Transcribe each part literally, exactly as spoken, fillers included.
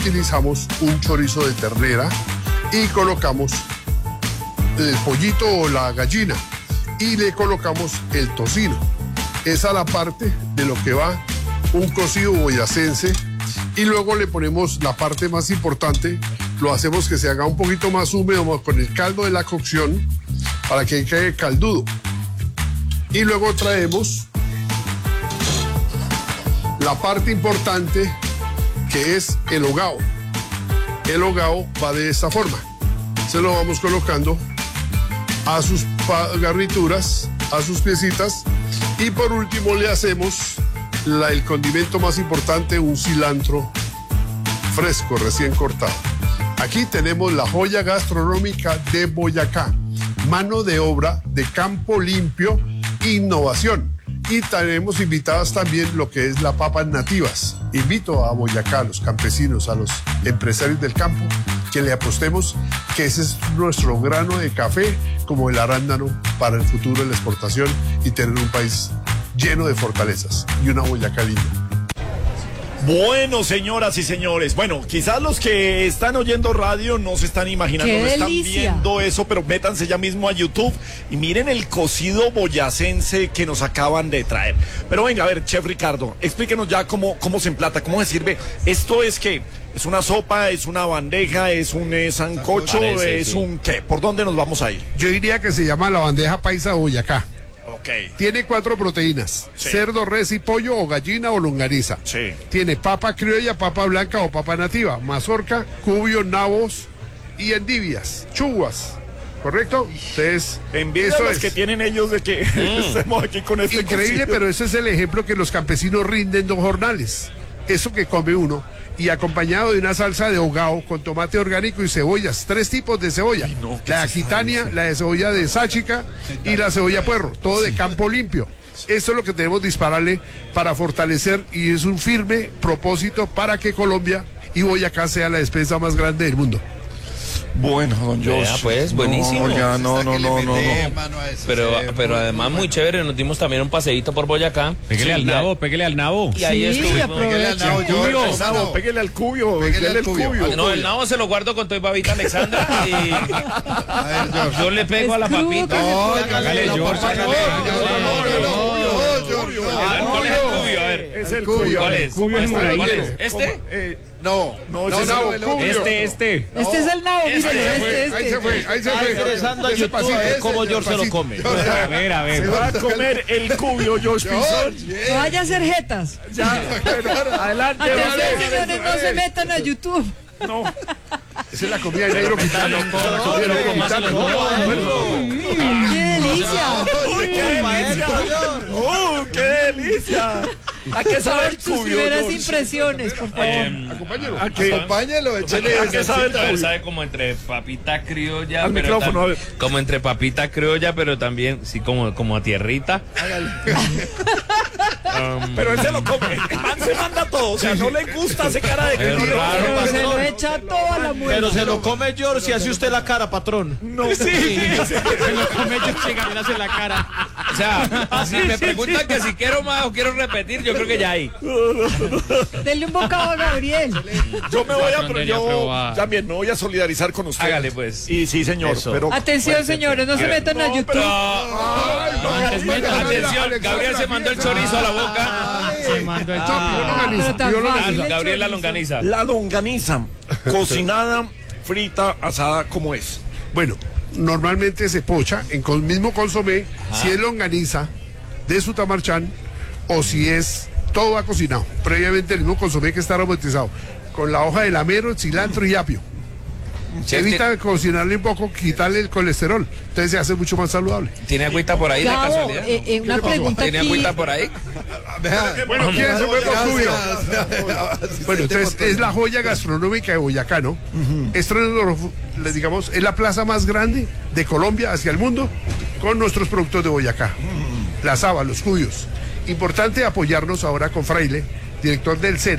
utilizamos un chorizo de ternera y colocamos el pollito o la gallina y le colocamos el tocino. Esa es la parte de lo que va un cocido boyacense y luego le ponemos la parte más importante, lo hacemos que se haga un poquito más húmedo con el caldo de la cocción para que quede caldudo. Y luego traemos la parte importante que es el hogao. El hogao va de esta forma. Se lo vamos colocando a sus garnituras, a sus piecitas y por último le hacemos la, el condimento más importante, un cilantro fresco, recién cortado. Aquí tenemos la joya gastronómica de Boyacá, mano de obra de campo limpio, innovación. Y tenemos invitadas también lo que es la papas nativas. Invito a Boyacá, a los campesinos, a los empresarios del campo, que le apostemos que ese es nuestro grano de café como el arándano para el futuro de la exportación y tener un país lleno de fortalezas y una Boyacá linda. Bueno, señoras y señores, bueno, quizás los que están oyendo radio no se están imaginando, no están viendo eso, pero métanse ya mismo a YouTube y miren el cocido boyacense que nos acaban de traer. Pero venga, a ver, Chef Ricardo, explíquenos ya cómo, cómo se emplata, cómo se sirve. Esto es que es una sopa, es una bandeja, es un eh, sancocho, Parece, es sí. un ¿qué? ¿Por dónde nos vamos a ir? Yo diría que se llama la bandeja paisa de Boyacá. Okay. Tiene cuatro proteínas, sí. cerdo, res y pollo o gallina o longaniza. Sí. Tiene papa criolla, papa blanca o papa nativa, mazorca, cubios, nabos y endivias, chuguas. ¿Correcto? Entonces, envidia eso es que tienen ellos de que mm. estemos aquí con este increíble, cocido. Pero ese es el ejemplo que los campesinos rinden dos jornales. Eso que come uno. Y acompañado de una salsa de hogao con tomate orgánico y cebollas, tres tipos de cebolla, Ay, no, la aquitania, la de cebolla de sáchica y la cebolla puerro, todo de campo limpio. Eso es lo que tenemos que dispararle para fortalecer y es un firme propósito para que Colombia y Boyacá sea la despensa más grande del mundo. Bueno, don Josh. Ya, pues, buenísimo. No, ya, no, no, no, no, no. Pero, pero además muy chévere, nos dimos también un paseíto por Boyacá. Pégale sí, al nabo, pégale al nabo. Y ahí sí, estuvimos. Pégale al nabo, cubio, el nabo, pégale al cubio, pégale al cubio. cubio. No, el nabo se lo guardo con toda babita Alexandra y a ver, yo le pego a la papita. No, hágale, George, hágale. ¿Cuál es el cubio? A ver. Es el cubio. ¿Cuál es? ¿Cuál es? ¿Este? No, no, no, no, este, este. Este es el nabo, este, este, este. Ahí se fue, ahí se fue. Ingresando a YouTube a ver cómo George se lo come. A ver, a ver. Se va a comer el cubio, George Pinzón. No vaya a hacer jetas. Ya, adelante, Atención, vale. señores, no se metan a YouTube. No. Esa es la comida de Negro Quintano. ¡Qué delicia! ¡Uy, qué delicia! ¡Uh, qué delicia! ¿A qué sabe el Sus cubio, primeras George? impresiones, por favor. Eh, Acompáñalo. ¿A qué? Acompáñalo, échale. ¿A qué sabe el a ver, cubio? sabe como entre papita criolla, Al pero micrófono, tam- a ver. como entre papita criolla, pero también sí como como a tierrita. Um, Pero él se lo come. El man se manda todo. O sea, no le gusta ese cara de que Es no le raro, Pero gusta. se lo echa toda la muerte. Pero se lo come George si hace usted la cara, patrón. No, sí, sí, sí. Se lo come yo, llega, le hace la cara. o sea, si me preguntan que si quiero más o quiero repetir, yo creo que ya hay. Denle un bocado a Gabriel. Yo me voy a, Cuando yo ella proba. también me voy a solidarizar con usted. Hágale, pues. Y sí, señor. Eso. Pero Atención, señores, no se metan a No, YouTube. pero- Atención, Gabriel se mandó el chorizo a la boca. Se mandó el Ah, chorizo. pero tan yo lo fácil Ah, el Gabriel la chorizo. longaniza. la longaniza, cocinada, frita, asada, ¿cómo es? Bueno, normalmente se pocha en el mismo consomé, si es longaniza de Sutamarchán o si es todo va cocinado. Previamente el mismo consomé que está aromatizado con la hoja de lamero, cilantro y apio. Se evita cocinarle un poco, quitarle el colesterol. Entonces se hace mucho más saludable. ¿Tiene agüita por ahí de Gabo, casualidad? eh, eh, una pregunta ¿Tiene aquí. agüita por ahí? Bueno, ¿quién se fue con Cubio? Bueno, entonces es la joya gastronómica de Boyacá, ¿no? Esto es, les digamos, es la plaza más grande de Colombia hacia el mundo con nuestros productos de Boyacá. Las habas, los cubios. Importante apoyarnos ahora con Fraile, director del SENA,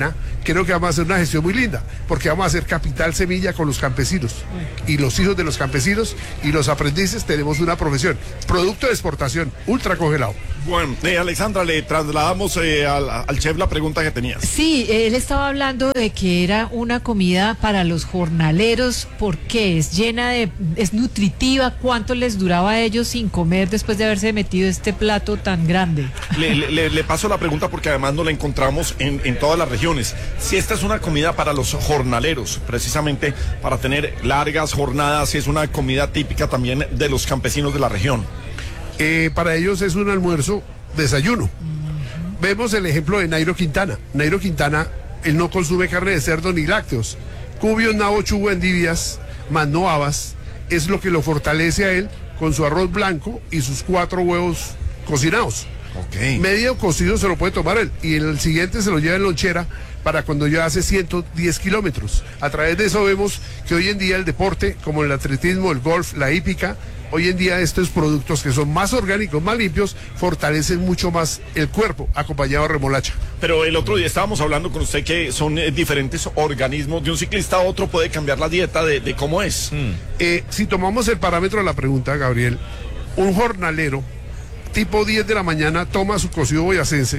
creo que vamos a hacer una gestión muy linda, porque vamos a hacer capital semilla con los campesinos y los hijos de los campesinos y los aprendices. Tenemos una profesión, producto de exportación, ultra congelado. Bueno, eh, Alexandra, le trasladamos eh, al, al chef la pregunta que tenías. Sí, él estaba hablando de que era una comida para los jornaleros, porque es llena de, es nutritiva. ¿Cuánto les duraba a ellos sin comer después de haberse metido este plato tan grande? Le, le, le paso la pregunta porque además no la encontramos en, en todas las regiones. Si esta es una comida para los jornaleros, precisamente para tener largas jornadas, si es una comida típica también de los campesinos de la región. Eh, para ellos es un almuerzo, desayuno. Uh-huh. Vemos el ejemplo de Nairo Quintana. Nairo Quintana, él no consume carne de cerdo ni lácteos. Cubios, nabo, chugo, endivias, más no habas, es lo que lo fortalece a él con su arroz blanco y sus cuatro huevos cocinados. Okay. Medio cocido se lo puede tomar él y el siguiente se lo lleva en lonchera para cuando ya hace ciento diez kilómetros. A través de eso vemos que hoy en día el deporte, como el atletismo, el golf, la hípica, hoy en día estos productos que son más orgánicos, más limpios, fortalecen mucho más el cuerpo, acompañado de remolacha. Pero el otro día estábamos hablando con usted que son eh, diferentes organismos, de un ciclista a otro puede cambiar la dieta de, de cómo es. Mm. Eh, si tomamos el parámetro de la pregunta, Gabriel, un jornalero tipo diez de la mañana toma su cocido boyacense,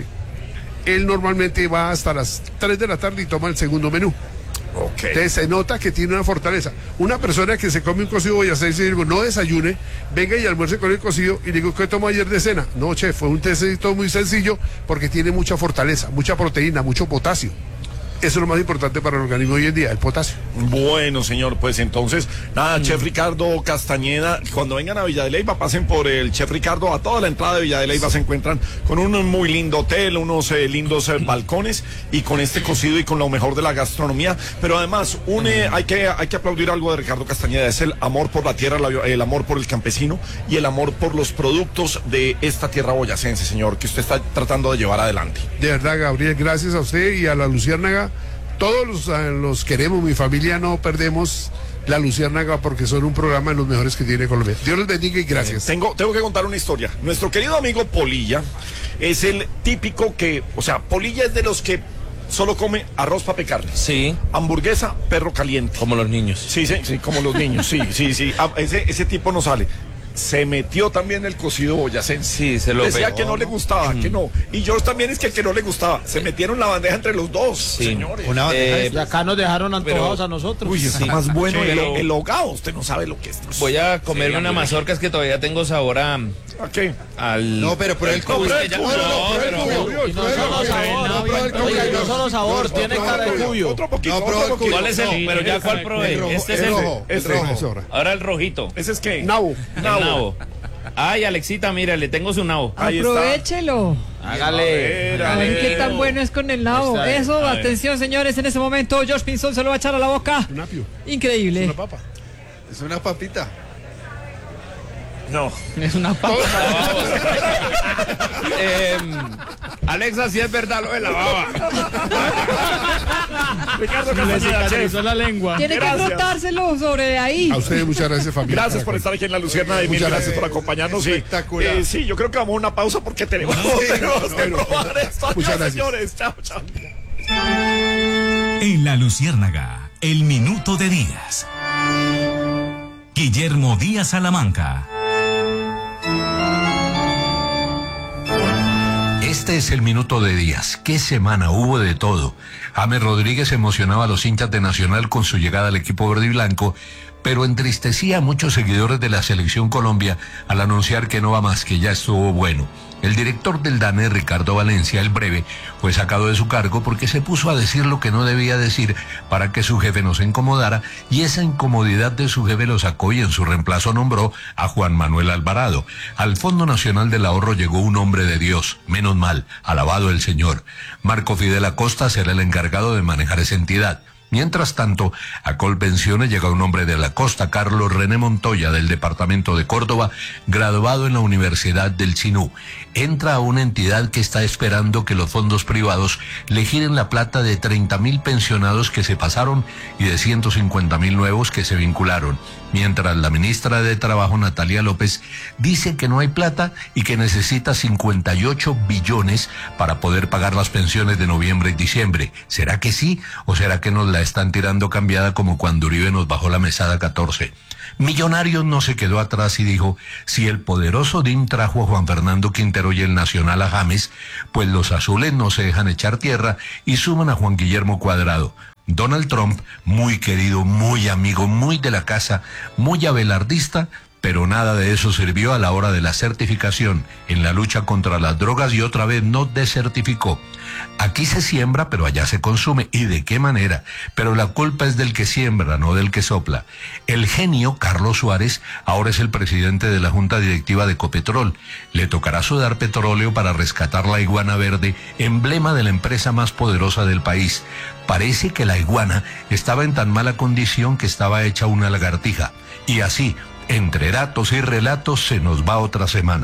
él normalmente va hasta las tres de la tarde y toma el segundo menú. Okay. Entonces se nota que tiene una fortaleza. Una persona que se come un cocido boyacense y digo, no desayune, venga y almuerce con el cocido y digo, ¿qué tomó ayer de cena? No, chef, fue un tecito muy sencillo porque tiene mucha fortaleza, mucha proteína, mucho potasio. Eso es lo más importante para el organismo hoy en día, el potasio. Bueno, señor, pues entonces, nada, mm. Chef Ricardo Castañeda, cuando vengan a Villa de Leyva, pasen por el Chef Ricardo, a toda la entrada de Villa de Leyva se encuentran con un muy lindo hotel, unos eh, lindos eh, balcones y con este cocido y con lo mejor de la gastronomía, pero además, un, eh, hay, que, hay que aplaudir algo de Ricardo Castañeda, es el amor por la tierra, la, el amor por el campesino y el amor por los productos de esta tierra boyacense, señor, que usted está tratando de llevar adelante. De verdad, Gabriel, gracias a usted y a la Luciérnaga. Todos los, los queremos, mi familia no perdemos la Luciérnaga porque son un programa de los mejores que tiene Colombia. Dios los bendiga y gracias. Eh, tengo, tengo que contar una historia. Nuestro querido amigo Polilla es el típico que, o sea, Polilla es de los que solo come arroz, papa y carne. Sí. Hamburguesa, perro caliente. Como los niños. Sí, sí, sí, como los niños, sí, sí, sí. Ah, ese, ese tipo no sale. Se metió también el cocido boyacense. Sí, se lo decía pegó, que no le gustaba, mm. que no. Y yo también es que el que no le gustaba. Se metieron la bandeja entre los dos, sí. señores. Una bandeja eh, y acá nos dejaron antojados pero, a nosotros. Uy, está sí. más bueno sí, el, pero... el hogado. Usted no sabe lo que es. Voy a comerme sí, una mazorca, es que todavía tengo sabor a... ¿A qué? Al... No, pero por el cubo. No solo sabor, tiene cara de cubio. Otro poquito, otro poquito. ¿Cuál es el? Pero ya, ¿cuál probé? Este es el rojo. Ahora el rojito. ¿Ese es qué? Nabo. Nabo. Ay, Alexita, mira, le tengo su nabo. Aprovechelo. Hágale. A ver qué tan bueno es con el nabo. Eso, atención, señores, en ese momento Josh Pinzón se lo va a echar a la boca. Un apio. Increíble. Es una papa. Es una papita. No. Es una papa. eh, Alexa, si es verdad lo de la baba. Ricardo Castañeda, chef. la lengua. Tiene Gracias. que frotárselo sobre ahí. A ustedes muchas gracias, familia. Gracias por estar aquí en La Lucierna y mil Muchas gracias gracias. por acompañarnos. Espectacular. Eh, sí, yo creo que vamos a una pausa porque tenemos, tenemos que bueno. probar esto. Muchas Adiós, gracias. señores. Chao, chao. En La Luciérnaga, el minuto de Díaz. Guillermo Díaz Salamanca. Este es el minuto de Díaz. ¿Qué semana? Hubo de todo. James Rodríguez emocionaba a los hinchas de Nacional con su llegada al equipo verde y blanco, pero entristecía a muchos seguidores de la Selección Colombia al anunciar que no va más, que ya estuvo bueno. El director del D A N E, Ricardo Valencia, el breve, fue sacado de su cargo porque se puso a decir lo que no debía decir para que su jefe no se incomodara, y esa incomodidad de su jefe lo sacó y en su reemplazo nombró a Juan Manuel Alvarado. Al Fondo Nacional del Ahorro llegó un hombre de Dios, menos mal, alabado el Señor. Marco Fidel Acosta será el encargado de manejar esa entidad. Mientras tanto, a Colpensiones llega un hombre de la costa, Carlos René Montoya, del departamento de Córdoba, graduado en la Universidad del Sinú. Entra a una entidad que está esperando que los fondos privados le giren la plata de treinta mil pensionados que se pasaron y de ciento cincuenta mil nuevos que se vincularon. Mientras la ministra de Trabajo, Natalia López, dice que no hay plata y que necesita cincuenta y ocho billones para poder pagar las pensiones de noviembre y diciembre. ¿Será que sí o será que nos la están tirando cambiada como cuando Uribe nos bajó la mesada catorce? Millonarios no se quedó atrás y dijo, si el poderoso D I M trajo a Juan Fernando Quintero y el Nacional a James, pues los azules no se dejan echar tierra y suman a Juan Guillermo Cuadrado. Donald Trump, muy querido, muy amigo, muy de la casa, muy abelardista, pero nada de eso sirvió a la hora de la certificación en la lucha contra las drogas y otra vez no desertificó. Aquí se siembra, pero allá se consume. ¿Y de qué manera? Pero la culpa es del que siembra, no del que sopla. El genio, Carlos Suárez, ahora es el presidente de la Junta Directiva de Ecopetrol. Le tocará sudar petróleo para rescatar la iguana verde, emblema de la empresa más poderosa del país. Parece que la iguana estaba en tan mala condición que estaba hecha una lagartija. Y así, entre datos y relatos, se nos va otra semana.